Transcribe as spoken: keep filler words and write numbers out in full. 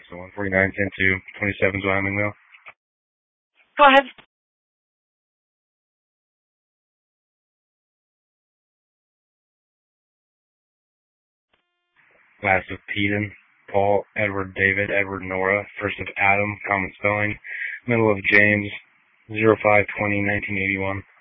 So one forty-nine, ten two, twenty-seven's Wyoming Mill. Go ahead. Last of Peden, Paul, Edward, David, Edward, Nora. First of Adam, common spelling. Middle of James, zero five twenty, nineteen eighty-one.